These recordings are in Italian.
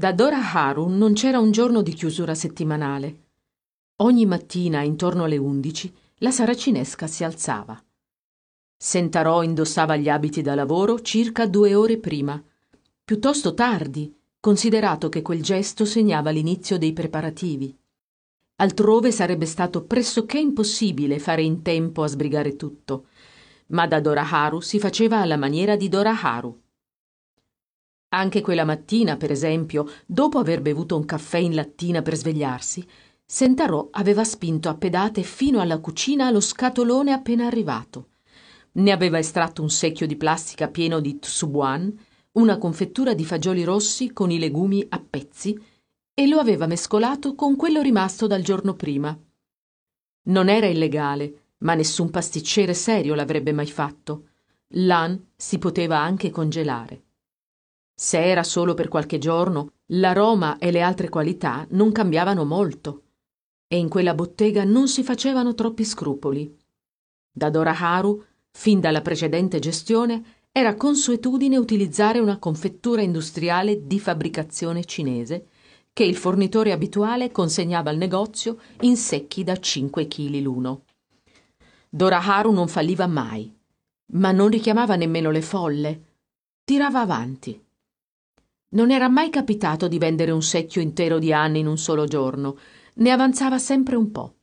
Da Dora Haru non c'era un giorno di chiusura settimanale. Ogni mattina, intorno alle 11, la saracinesca si alzava. Sentarò indossava gli abiti da lavoro circa 2 ore prima, piuttosto tardi, considerato che quel gesto segnava l'inizio dei preparativi. Altrove sarebbe stato pressoché impossibile fare in tempo a sbrigare tutto, ma da Dora Haru si faceva alla maniera di Dora Haru. Anche quella mattina, per esempio, dopo aver bevuto un caffè in lattina per svegliarsi, Sentarò aveva spinto a pedate fino alla cucina lo scatolone appena arrivato. Ne aveva estratto un secchio di plastica pieno di tsubuan, una confettura di fagioli rossi con i legumi a pezzi, e lo aveva mescolato con quello rimasto dal giorno prima. Non era illegale, ma nessun pasticcere serio l'avrebbe mai fatto. L'an si poteva anche congelare. Se era solo per qualche giorno, l'aroma e le altre qualità non cambiavano molto, e in quella bottega non si facevano troppi scrupoli. Da Dora Haru, fin dalla precedente gestione, era consuetudine utilizzare una confettura industriale di fabbricazione cinese che il fornitore abituale consegnava al negozio in secchi da 5 kg l'uno. Dora Haru non falliva mai, ma non richiamava nemmeno le folle. Tirava avanti. Non era mai capitato di vendere un secchio intero di anni in un solo giorno, ne avanzava sempre un po'.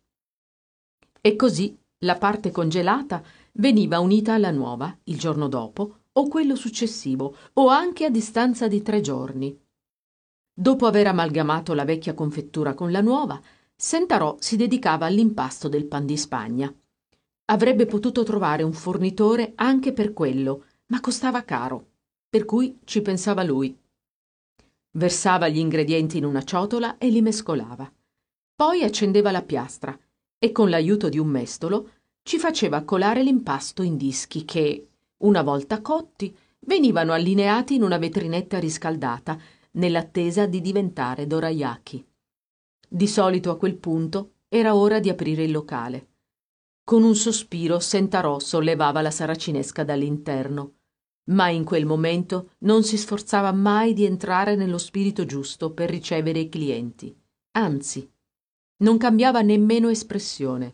E così la parte congelata veniva unita alla nuova il giorno dopo, o quello successivo, o anche a distanza di 3 giorni. Dopo aver amalgamato la vecchia confettura con la nuova, Sentarò si dedicava all'impasto del pan di Spagna. Avrebbe potuto trovare un fornitore anche per quello, ma costava caro, per cui ci pensava lui. Versava gli ingredienti in una ciotola e li mescolava. Poi accendeva la piastra e con l'aiuto di un mestolo ci faceva colare l'impasto in dischi che, una volta cotti, venivano allineati in una vetrinetta riscaldata nell'attesa di diventare dorayaki. Di solito a quel punto era ora di aprire il locale. Con un sospiro Sentarò sollevava la saracinesca dall'interno, ma in quel momento non si sforzava mai di entrare nello spirito giusto per ricevere i clienti. Anzi, non cambiava nemmeno espressione.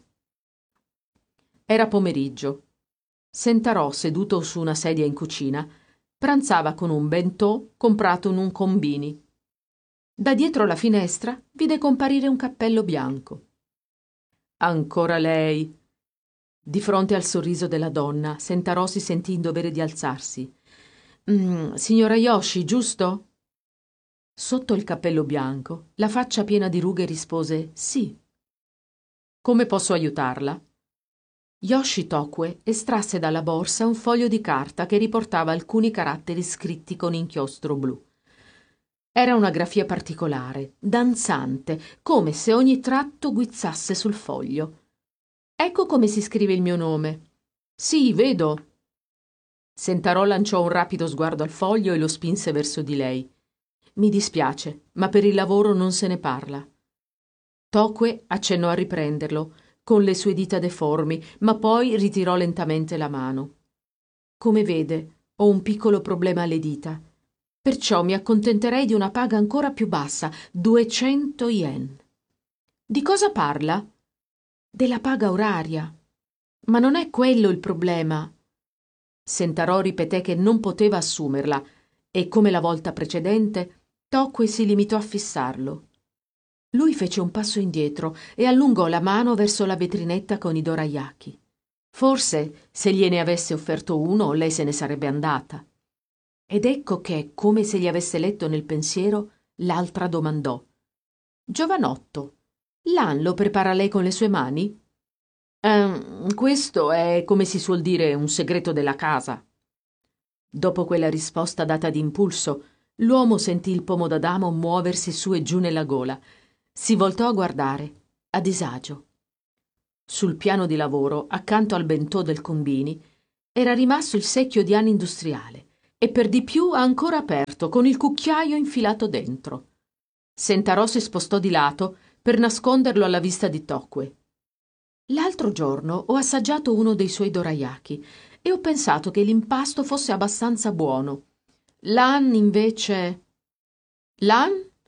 Era pomeriggio. Sentarò, seduto su una sedia in cucina, pranzava con un bentò comprato in un combini. Da dietro la finestra vide comparire un cappello bianco. Ancora lei. Di fronte al sorriso della donna, Sentarò si sentì in dovere di alzarsi. Signora Yoshi, giusto? Sotto il cappello bianco, la faccia piena di rughe rispose sì. Come posso aiutarla? Yoshi Tokue estrasse dalla borsa un foglio di carta che riportava alcuni caratteri scritti con inchiostro blu. Era una grafia particolare, danzante, come se ogni tratto guizzasse sul foglio. Ecco come si scrive il mio nome. Sì, vedo. Sentarò lanciò un rapido sguardo al foglio e lo spinse verso di lei. Mi dispiace, ma per il lavoro non se ne parla. Tokue accennò a riprenderlo, con le sue dita deformi, ma poi ritirò lentamente la mano. Come vede, ho un piccolo problema alle dita. Perciò mi accontenterei di una paga ancora più bassa, 200 yen. Di cosa parla? Della paga oraria. Ma non è quello il problema. Sentarò ripeté che non poteva assumerla e, come la volta precedente, Tokue si limitò a fissarlo. Lui fece un passo indietro e allungò la mano verso la vetrinetta con i dorayaki. Forse, se gliene avesse offerto uno, lei se ne sarebbe andata. Ed ecco che, come se gli avesse letto nel pensiero, l'altra domandò. Giovanotto, l'an lo prepara lei con le sue mani? Questo è, come si suol dire, un segreto della casa. Dopo quella risposta data d'impulso, l'uomo sentì il pomo d'Adamo muoversi su e giù nella gola. Si voltò a guardare, a disagio. Sul piano di lavoro, accanto al bentò del combini, era rimasto il secchio di ane industriale e per di più ancora aperto, con il cucchiaio infilato dentro. Sentarò si spostò di lato per nasconderlo alla vista di Tokue. L'altro giorno ho assaggiato uno dei suoi dorayaki e ho pensato che l'impasto fosse abbastanza buono. L'an invece... L'an?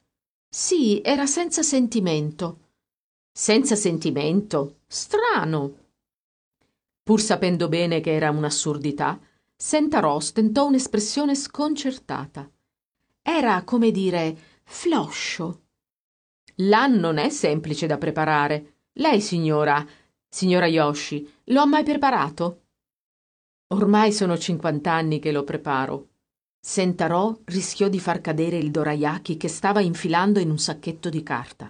Sì, era senza sentimento. Senza sentimento? Strano. Pur sapendo bene che era un'assurdità, Sentarò stentò un'espressione sconcertata. Era, come dire, floscio. L'an non è semplice da preparare. Lei, signora Yoshi, lo ha mai preparato? Ormai sono 50 anni che lo preparo. Sentarò rischiò di far cadere il dorayaki che stava infilando in un sacchetto di carta.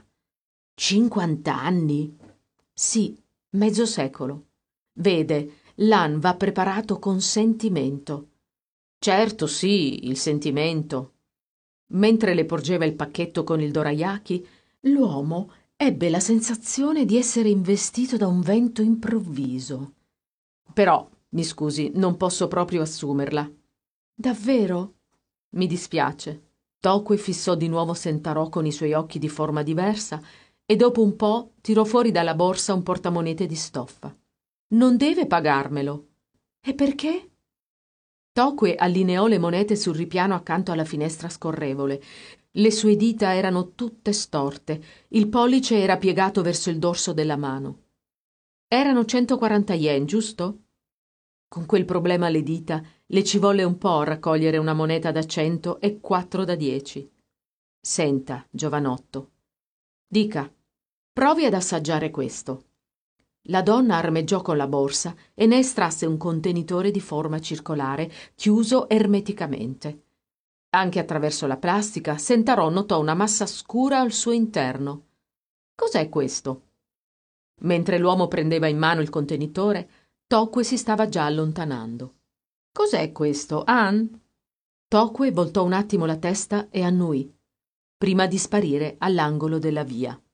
50 anni? Sì, mezzo secolo. Vede, l'an va preparato con sentimento. Certo, sì, il sentimento. Mentre le porgeva il pacchetto con il dorayaki, l'uomo ebbe la sensazione di essere investito da un vento improvviso. Però, mi scusi, non posso proprio assumerla. Davvero? Mi dispiace. Tokue fissò di nuovo Sentarò con i suoi occhi di forma diversa e dopo un po' tirò fuori dalla borsa un portamonete di stoffa. Non deve pagarmelo. E perché? Tokue allineò le monete sul ripiano accanto alla finestra scorrevole. Le sue dita erano tutte storte, il pollice era piegato verso il dorso della mano. Erano 140 yen, giusto? Con quel problema alle dita le ci volle un po' a raccogliere una moneta da 100 e 4 da 10. Senta, giovanotto, dica, provi ad assaggiare questo. La donna armeggiò con la borsa e ne estrasse un contenitore di forma circolare, chiuso ermeticamente. Anche attraverso la plastica, Sentarò notò una massa scura al suo interno. Cos'è questo? Mentre l'uomo prendeva in mano il contenitore, Tokue si stava già allontanando. Cos'è questo, Ann? Tokue voltò un attimo la testa e annuì, prima di sparire all'angolo della via.